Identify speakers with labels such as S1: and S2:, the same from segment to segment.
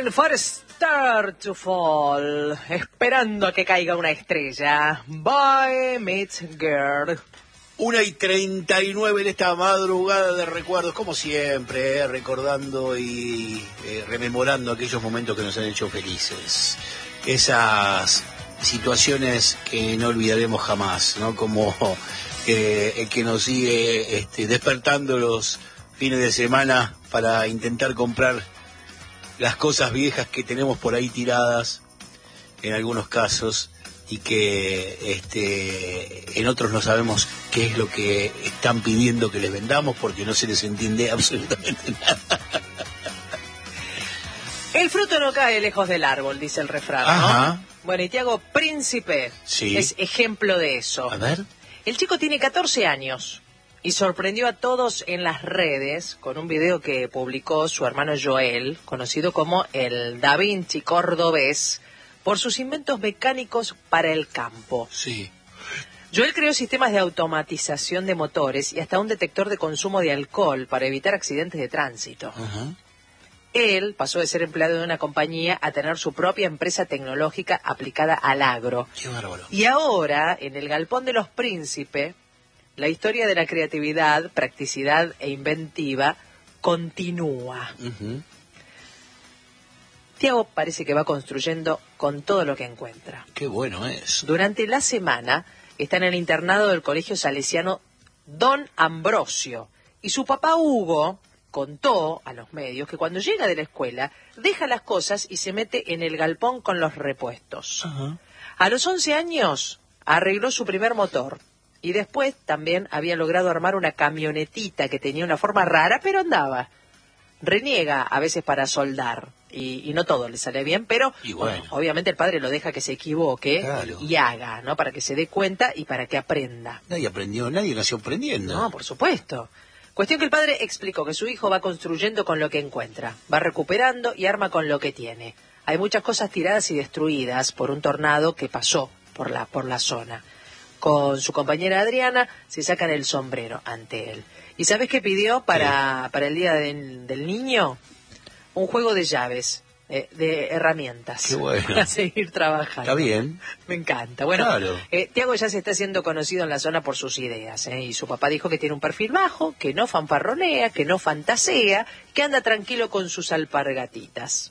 S1: Waiting for a star to fall. Esperando a que caiga una estrella. Boy meets girl.
S2: 1:39 en esta madrugada de recuerdos, como siempre, recordando y rememorando aquellos momentos que nos han hecho felices. Esas situaciones que no olvidaremos jamás, ¿no? Como el que nos sigue despertando los fines de semana para intentar comprar las cosas viejas que tenemos por ahí tiradas, en algunos casos, y que en otros no sabemos qué es lo que están pidiendo que les vendamos porque no se les entiende absolutamente nada.
S1: El fruto no cae lejos del árbol, dice el refrán, ¿no?
S2: Ajá.
S1: Bueno, y Tiago Príncipe es ejemplo de eso.
S2: A ver.
S1: El chico tiene 14 años y sorprendió a todos en las redes con un video que publicó su hermano Joel, conocido como el Da Vinci cordobés, por sus inventos mecánicos para el campo.
S2: Sí.
S1: Joel creó sistemas de automatización de motores y hasta un detector de consumo de alcohol para evitar accidentes de tránsito.
S2: Ajá.
S1: Él pasó de ser empleado de una compañía a tener su propia empresa tecnológica aplicada al agro.
S2: Qué bárbaro.
S1: Y ahora, en el Galpón de los Príncipes, la historia de la creatividad, practicidad e inventiva continúa.
S2: Uh-huh.
S1: Tiago parece que va construyendo con todo lo que encuentra.
S2: Qué bueno es.
S1: Durante la semana está en el internado del colegio salesiano Don Ambrosio. Y su papá Hugo contó a los medios que cuando llega de la escuela deja las cosas y se mete en el galpón con los repuestos.
S2: Ajá.
S1: A los 11 años arregló su primer motor y después también había logrado armar una camionetita que tenía una forma rara, pero andaba. Reniega a veces para soldar y no todo le sale bien, pero
S2: bueno,
S1: obviamente el padre lo deja que se equivoque,
S2: claro,
S1: y haga, ¿no? Para que se dé cuenta y para que aprenda.
S2: Nadie nació aprendiendo.
S1: No, por supuesto. Cuestión que el padre explicó que su hijo va construyendo con lo que encuentra, va recuperando y arma con lo que tiene. Hay muchas cosas tiradas y destruidas por un tornado que pasó por la zona. Con su compañera Adriana se sacan el sombrero ante él. ¿Y sabes qué pidió para el Día del Niño? Un juego de llaves, de herramientas.
S2: Qué bueno.
S1: Para seguir trabajando.
S2: Está bien.
S1: Me encanta. Bueno,
S2: claro.
S1: Tiago ya se está haciendo conocido en la zona por sus ideas, y su papá dijo que tiene un perfil bajo, que no fanfarronea, que no fantasea, que anda tranquilo con sus alpargatitas.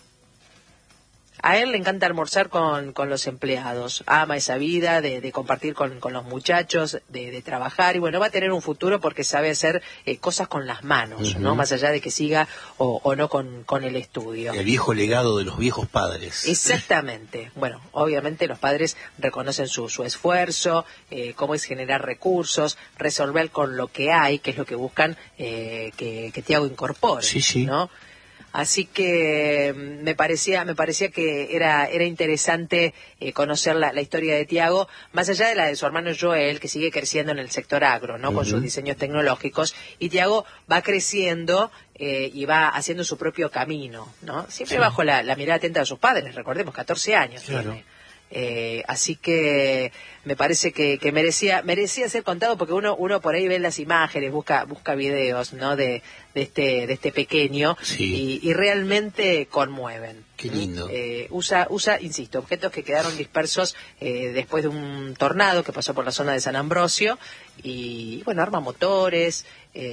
S1: A él le encanta almorzar con los empleados, ama esa vida de compartir con los muchachos, de trabajar, y bueno, va a tener un futuro porque sabe hacer cosas con las manos, ¿no? Más allá de que siga o no con el estudio.
S2: El viejo legado de los viejos padres.
S1: Exactamente. Bueno, obviamente los padres reconocen su esfuerzo, cómo es generar recursos, resolver con lo que hay, que es lo que buscan que Tiago incorpore,
S2: sí,
S1: ¿no? Así que me parecía que era interesante conocer la historia de Tiago, más allá de la de su hermano Joel, que sigue creciendo en el sector agro, ¿no? Con sus diseños tecnológicos, y Tiago va creciendo y va haciendo su propio camino, ¿no? Siempre bajo la mirada atenta de sus padres, recordemos, 14 años tiene. Así que me parece que merecía ser contado, porque uno por ahí ve las imágenes, busca videos, ¿no? de este pequeño, y realmente conmueven.
S2: Qué lindo.
S1: Usa, insisto, objetos que quedaron dispersos después de un tornado que pasó por la zona de San Ambrosio, y bueno, arma motores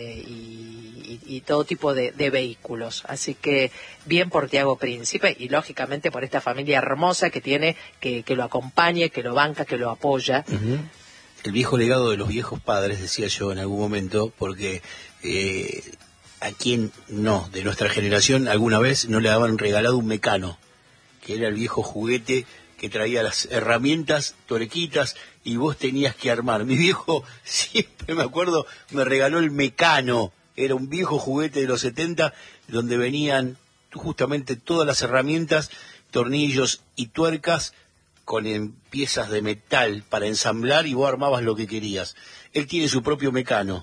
S1: y todo tipo de vehículos. Así que bien por Tiago Príncipe, y lógicamente por esta familia hermosa que tiene, que lo acompaña, que lo banca, que lo apoya.
S2: El viejo legado de los viejos padres, decía yo en algún momento, porque a quien no, de nuestra generación, alguna vez no le habían regalado un mecano, que era el viejo juguete que traía las herramientas, torequitas, y vos tenías que armar. Mi viejo, siempre me acuerdo, me regaló el mecano. Era un viejo juguete de los 70, donde venían justamente todas las herramientas, tornillos y tuercas, con piezas de metal para ensamblar, y vos armabas lo que querías. Él tiene su propio mecano.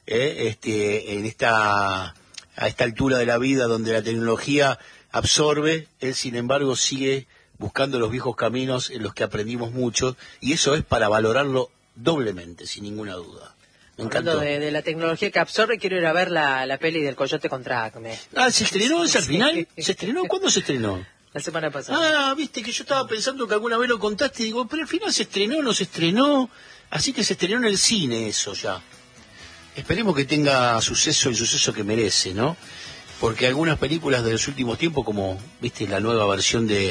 S2: A esta altura de la vida, donde la tecnología absorbe, él sin embargo sigue buscando los viejos caminos en los que aprendimos mucho, y eso es para valorarlo doblemente, sin ninguna duda. Me
S1: Hablando
S2: encantó.
S1: de la tecnología que absorbe, quiero ir a ver la peli del Coyote contra Acme.
S2: Ah, ¿se estrenó ese al final? ¿Se estrenó? ¿Cuándo se estrenó?
S1: La semana pasada.
S2: Ah, viste que yo estaba pensando que alguna vez lo contaste y digo, pero al final se estrenó, no se estrenó. Así que se estrenó en el cine eso ya. Esperemos que tenga suceso, el suceso que merece, ¿no? Porque algunas películas de los últimos tiempos, como, viste, la nueva versión de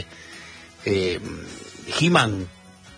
S2: He-Man,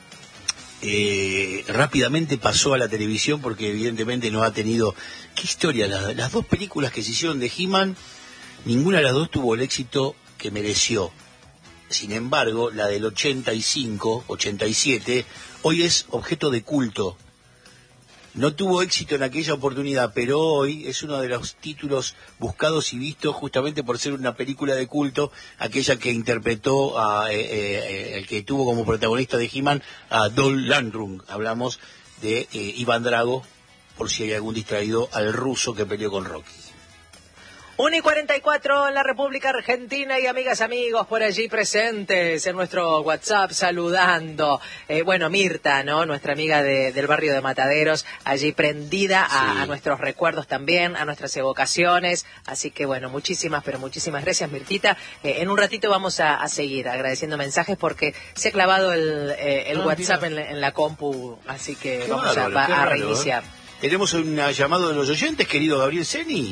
S2: rápidamente pasó a la televisión porque evidentemente no ha tenido... ¿Qué historia? Las dos películas que se hicieron de He-Man, ninguna de las dos tuvo el éxito que mereció. Sin embargo, la del 85, 87, hoy es objeto de culto. No tuvo éxito en aquella oportunidad, pero hoy es uno de los títulos buscados y vistos justamente por ser una película de culto, aquella que interpretó a el que tuvo como protagonista de He-Man a Dolph Lundgren. Hablamos de Iván Drago, por si hay algún distraído, al ruso que peleó con Rocky.
S1: 1:44 en la República Argentina y amigas, amigos por allí presentes en nuestro WhatsApp saludando. Bueno, Mirta, ¿no? Nuestra amiga del barrio de Mataderos, allí prendida a nuestros recuerdos también, a nuestras evocaciones. Así que bueno, muchísimas, pero muchísimas gracias, Mirtita. En un ratito vamos a seguir agradeciendo mensajes porque se ha clavado el WhatsApp en la compu, así que
S2: Qué
S1: vamos
S2: bárbaro,
S1: a reiniciar.
S2: Tenemos un llamado de los oyentes, querido Gabriel Seni.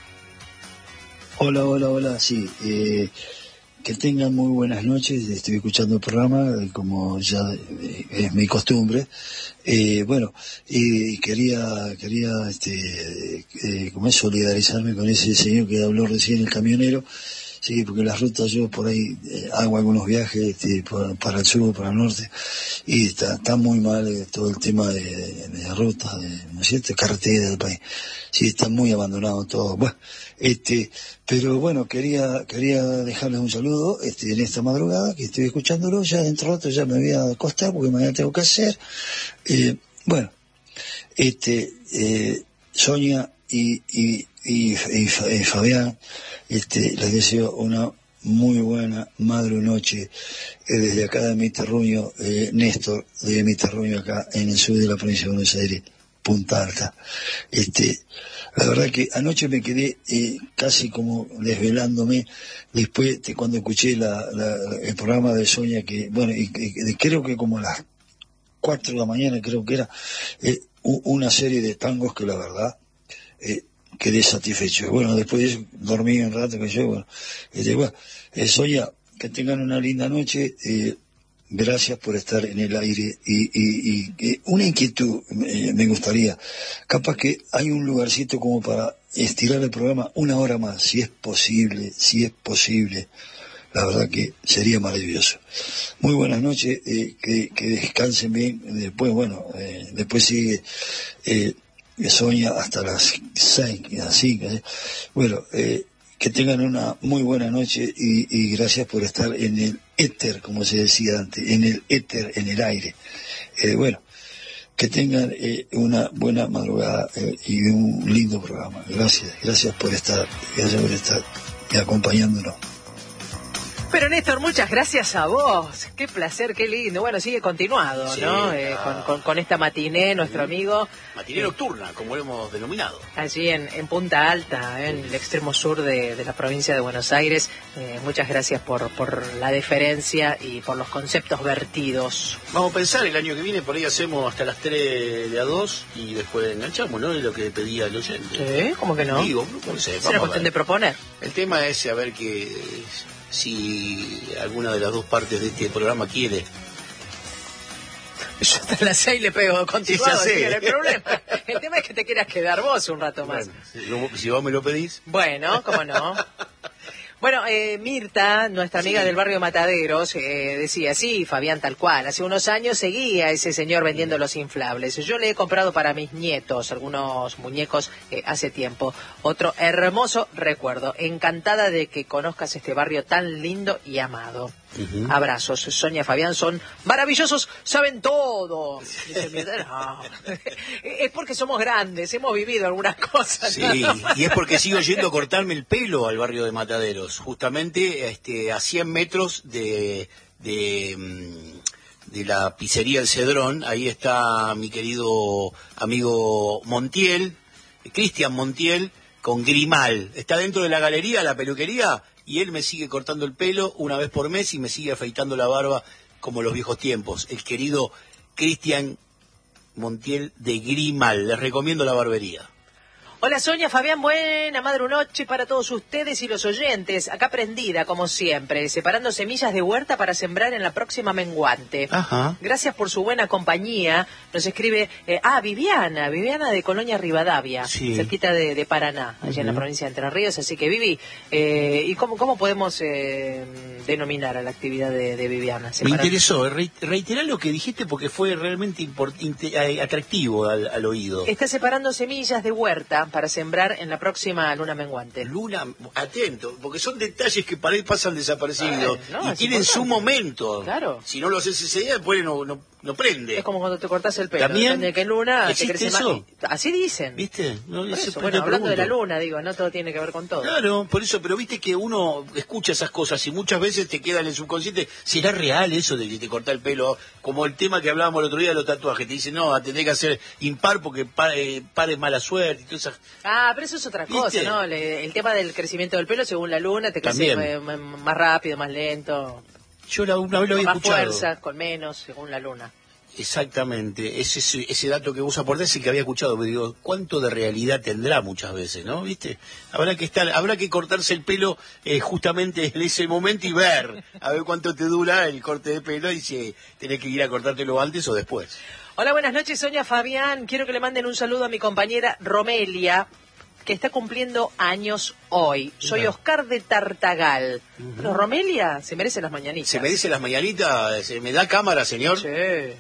S3: Hola, sí, que tengan muy buenas noches, estoy escuchando el programa, como ya es mi costumbre, quería como es, solidarizarme con ese señor que habló recién, el camionero, sí, porque las rutas yo por ahí hago algunos viajes para el sur, para el norte, y está muy mal todo el tema de rutas, ¿no es cierto?, carretera del país. Sí, está muy abandonado todo. Bueno, pero bueno, quería dejarles un saludo, en esta madrugada, que estoy escuchándolo, ya dentro de rato ya me voy a acostar porque mañana tengo que hacer. Sonia y Fabián, les deseo una muy buena madre noche, desde acá de mi terruño, Néstor, de mi terruño acá en el sur de la provincia de Buenos Aires, Punta Alta. La verdad que anoche me quedé casi como desvelándome después cuando escuché el programa de Sonia, que bueno, y creo que como a las 4 de la mañana creo que era, una serie de tangos que la verdad quedé satisfecho. Bueno, después de eso dormí un rato que yo, Sonia, que tengan una linda noche, gracias por estar en el aire y una inquietud me gustaría, capaz que hay un lugarcito como para estirar el programa 1 hora más, si es posible, la verdad que sería maravilloso. Muy buenas noches, que descansen bien, después sigue Sonia hasta las 6, así, bueno, que tengan una muy buena noche y gracias por estar en el éter, como se decía antes, en el éter, en el aire. Que tengan una buena madrugada y un lindo programa. Gracias por estar acompañándonos.
S1: Pero Néstor, muchas gracias a vos. Qué placer, qué lindo. Bueno, sigue continuado,
S2: Sí,
S1: ¿no?
S2: claro.
S1: Con esta matiné, nuestro amigo.
S2: Matiné nocturna, como lo hemos denominado.
S1: Allí en Punta Alta, en el extremo sur de la provincia de Buenos Aires. Muchas gracias por la deferencia y por los conceptos vertidos.
S2: Vamos a pensar, el año que viene por ahí hacemos hasta las 3 de a 2 y después enganchamos, ¿no? Es lo que pedía el oyente.
S1: ¿Sí? ¿Cómo que no?
S2: Digo, no sé,
S1: Es una cuestión de proponer.
S2: El tema es saber que si alguna de las dos partes de este programa quiere.
S1: Yo hasta las 6 le pego continuado,
S2: Sí, ya sé.
S1: sí, no hay problema. El tema es que te quieras quedar vos un rato más.
S2: Bueno, si vos me lo pedís.
S1: Bueno, cómo no. Bueno, Mirta, nuestra amiga del barrio Mataderos, decía, sí, Fabián, tal cual. Hace unos años seguía ese señor vendiendo los inflables. Yo le he comprado para mis nietos algunos muñecos hace tiempo. Otro hermoso recuerdo. Encantada de que conozcas este barrio tan lindo y amado.
S2: Uh-huh.
S1: Abrazos. Sonia, Fabián son maravillosos, saben todo. Dice Mirta, no. Es porque somos grandes, hemos vivido algunas cosas.
S2: Sí, y es porque sigo yendo a cortarme el pelo al barrio de Mataderos, justamente a 100 metros de de la pizzería El Cedrón. Ahí está mi querido amigo Montiel, Cristian Montiel, con Grimal. Está dentro de la galería, la peluquería, y él me sigue cortando el pelo una vez por mes y me sigue afeitando la barba como los viejos tiempos. El querido Cristian Montiel de Grimal. Les recomiendo la barbería.
S1: Hola Sonia, Fabián, buena madrunoche para todos ustedes y los oyentes. Acá prendida, como siempre, separando semillas de huerta para sembrar en la próxima menguante.
S2: Ajá.
S1: Gracias por su buena compañía. Nos escribe, Viviana de Colonia Rivadavia,
S2: sí,
S1: cerquita de Paraná, allá en la provincia de Entre Ríos. Así que Vivi, ¿y cómo podemos denominar a la actividad de Viviana?
S2: Me interesó, reiterar lo que dijiste porque fue realmente atractivo al oído.
S1: Está separando semillas de huerta para sembrar en la próxima luna menguante.
S2: Luna, atento, porque son detalles que para él pasan desapercibidos y tienen
S1: importante.
S2: Su momento.
S1: Claro.
S2: Si no lo haces ese día, después no prende.
S1: Es como cuando te cortas el pelo.
S2: ¿También?
S1: Depende de qué luna te crece
S2: eso?
S1: más. Así dicen.
S2: ¿Viste? No,
S1: eso, bueno, hablando de la luna, digo, no todo tiene que ver con todo.
S2: Claro, por eso, pero viste que uno escucha esas cosas y muchas veces te queda en el subconsciente. ¿Será real eso de que te corta el pelo? Como el tema que hablábamos el otro día de los tatuajes. Te dicen, no, tendré que hacer impar porque pare mala suerte y todas esas...
S1: Pero eso es otra cosa, ¿no? El tema del crecimiento del pelo, según la luna, te crece más rápido, más lento.
S2: Yo una vez lo había escuchado.
S1: Con más fuerza, con menos, según la luna.
S2: Exactamente, ese dato que vos aportás y que había escuchado, pero digo, ¿cuánto de realidad tendrá muchas veces, no? ¿Viste? Habrá que cortarse el pelo justamente en ese momento y ver, a ver cuánto te dura el corte de pelo y si tenés que ir a cortártelo antes o después.
S1: Hola, buenas noches, Sonia, Fabián. Quiero que le manden un saludo a mi compañera Romelia, que está cumpliendo años hoy. Soy Oscar de Tartagal. Pero Romelia se merece las mañanitas.
S2: ¿Se merece las mañanitas? ¿Se me da cámara, señor?
S1: Sí.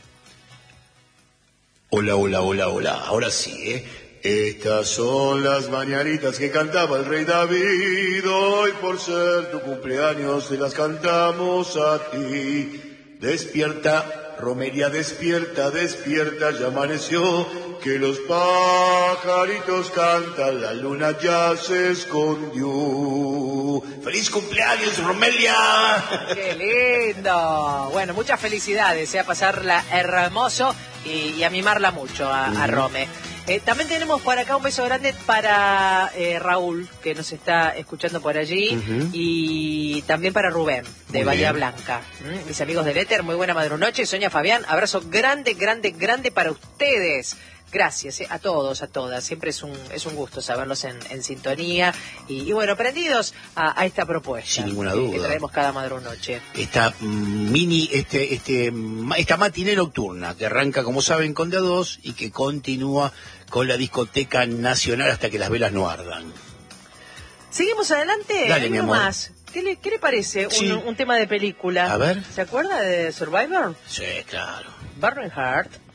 S2: Hola. Ahora sí, Estas son las mañanitas que cantaba el rey David. Hoy por ser tu cumpleaños te las cantamos a ti. Despierta, Romelia, despierta, ya amaneció. Que los pajaritos cantan, la luna ya se escondió. ¡Feliz cumpleaños, Romelia!
S1: ¡Qué lindo! Bueno, muchas felicidades, a pasarla hermoso y a mimarla mucho a Rome. También tenemos por acá un beso grande para Raúl, que nos está escuchando por allí, y también para Rubén, de Bahía Blanca. Mis amigos del Éter, muy buena madrunoche. Sonia, Fabián, abrazo grande para ustedes. Gracias a todos, a todas. Siempre es un gusto saberlos en sintonía y bueno, prendidos a esta propuesta.
S2: Sin ninguna duda.
S1: Que traemos cada madrunoche.
S2: Esta esta matiné nocturna que arranca, como saben, con D2 y que continúa con la discoteca nacional hasta que las velas no ardan.
S1: ¿Seguimos adelante?
S2: Dale, mi amor.
S1: Más. ¿Qué le parece
S2: Sí.
S1: un tema de película?
S2: A ver.
S1: ¿Se acuerda de Survivor?
S2: Sí, claro.
S1: Bernhardt.